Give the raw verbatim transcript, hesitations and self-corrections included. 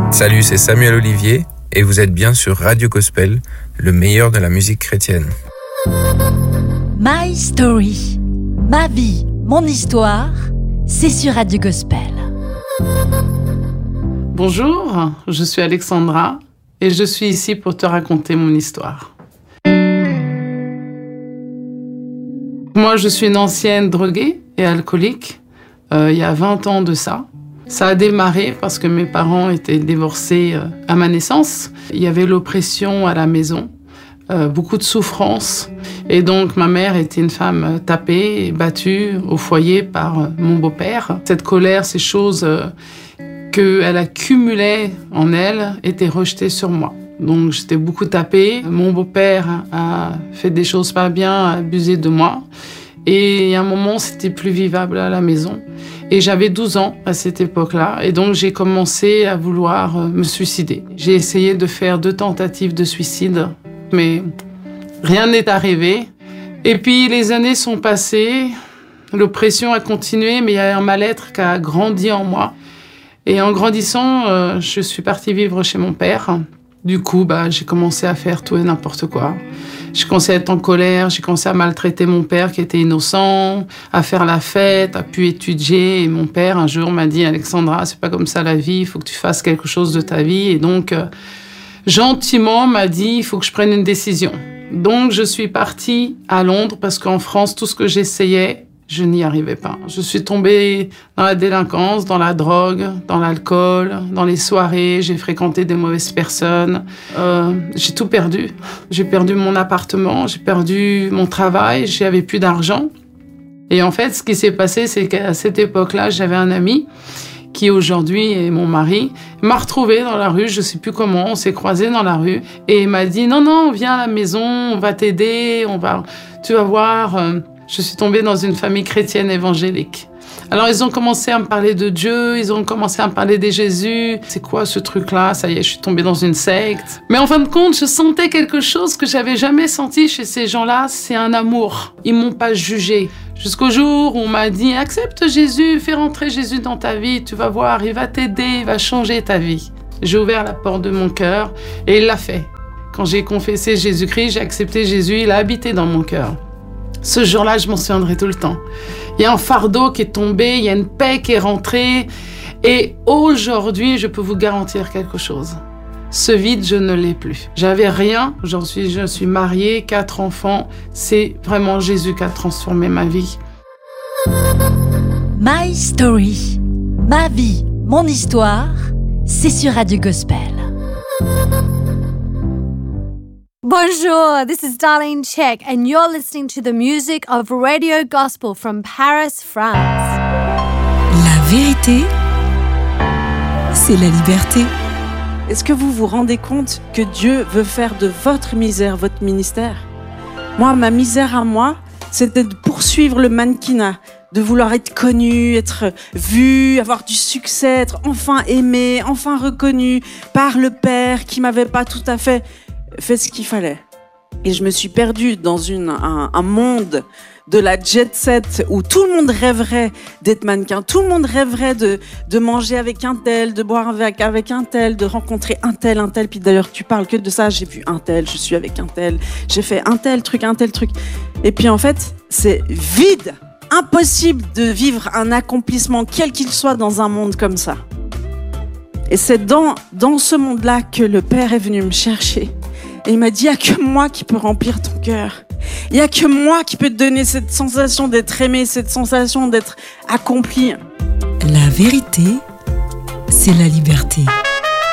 Salut, c'est Samuel Olivier et vous êtes bien sur Radio Gospel, le meilleur de la musique chrétienne. My Story, ma vie, mon histoire, c'est sur Radio Gospel. Bonjour, je suis Alexandra et je suis ici pour te raconter mon histoire. Moi, je suis une ancienne droguée et alcoolique, euh, il y a vingt ans de ça. Ça a démarré parce que mes parents étaient divorcés euh, à ma naissance. Il y avait l'oppression à la maison, euh, beaucoup de souffrance. Et donc, ma mère était une femme tapée et battue au foyer par euh, mon beau-père. Cette colère, ces choses euh, qu'elle accumulait en elle étaient rejetées sur moi. Donc, j'étais beaucoup tapée. Mon beau-père a fait des choses pas bien, a abusé de moi. Et à un moment, c'était plus vivable à la maison. Et j'avais douze ans à cette époque-là. Et donc, j'ai commencé à vouloir me suicider. J'ai essayé de faire deux tentatives de suicide, mais rien n'est arrivé. Et puis, les années sont passées. L'oppression a continué, mais il y a un mal-être qui a grandi en moi. Et en grandissant, euh, je suis partie vivre chez mon père. Du coup, bah, j'ai commencé à faire tout et n'importe quoi. J'ai commencé à être en colère, j'ai commencé à maltraiter mon père qui était innocent, à faire la fête, à pu étudier. Et mon père, un jour, m'a dit « Alexandra, c'est pas comme ça la vie, il faut que tu fasses quelque chose de ta vie. » Et donc, euh, gentiment, m'a dit « Il faut que je prenne une décision. » Donc, je suis partie à Londres parce qu'en France, tout ce que j'essayais, je n'y arrivais pas. Je suis tombée dans la délinquance, dans la drogue, dans l'alcool, dans les soirées. J'ai fréquenté des mauvaises personnes. Euh, j'ai tout perdu. J'ai perdu mon appartement, j'ai perdu mon travail, j'avais plus d'argent. Et en fait, ce qui s'est passé, c'est qu'à cette époque-là, j'avais un ami qui aujourd'hui est mon mari, m'a retrouvée dans la rue, je sais plus comment, on s'est croisés dans la rue, et il m'a dit « Non, non, viens à la maison, on va t'aider, on va, tu vas voir... Euh, » Je suis tombée dans une famille chrétienne évangélique. Alors, ils ont commencé à me parler de Dieu, ils ont commencé à me parler de Jésus. C'est quoi ce truc-là? Ça y est, je suis tombée dans une secte. Mais en fin de compte, je sentais quelque chose que j'avais jamais senti chez ces gens-là, c'est un amour. Ils m'ont pas jugée. Jusqu'au jour où on m'a dit « Accepte Jésus, fais rentrer Jésus dans ta vie, tu vas voir, il va t'aider, il va changer ta vie. » J'ai ouvert la porte de mon cœur et il l'a fait. Quand j'ai confessé Jésus-Christ, j'ai accepté Jésus, il a habité dans mon cœur. Ce jour-là, je m'en souviendrai tout le temps. Il y a un fardeau qui est tombé, il y a une paix qui est rentrée. Et aujourd'hui, je peux vous garantir quelque chose. Ce vide, je ne l'ai plus. J'avais rien, j'en suis, je suis mariée, quatre enfants. C'est vraiment Jésus qui a transformé ma vie. My Story, ma vie, mon histoire, c'est sur Radio Gospel. Bonjour, this is Darlene Check, and you're listening to the music of Radio Gospel from Paris, France. La vérité, c'est la liberté. Est-ce que vous vous rendez compte que Dieu veut faire de votre misère votre ministère? Moi, ma misère à moi, c'était de poursuivre le mannequinat, de vouloir être connu, être vu, avoir du succès, être enfin aimé, enfin reconnu par le Père qui m'avait pas tout à fait fait ce qu'il fallait. Et je me suis perdue dans une, un, un monde de la jet set où tout le monde rêverait d'être mannequin, tout le monde rêverait de, de manger avec un tel, de boire avec, avec un tel, de rencontrer un tel, un tel. Puis d'ailleurs, tu parles que de ça, j'ai vu un tel, je suis avec un tel, j'ai fait un tel truc, un tel truc. Et puis en fait, c'est vide, impossible de vivre un accomplissement, quel qu'il soit, dans un monde comme ça. Et c'est dans, dans ce monde-là que le Père est venu me chercher. Et il m'a dit, il n'y a que moi qui peux remplir ton cœur. Il n'y a que moi qui peux te donner cette sensation d'être aimé, cette sensation d'être accompli. La vérité, c'est la liberté.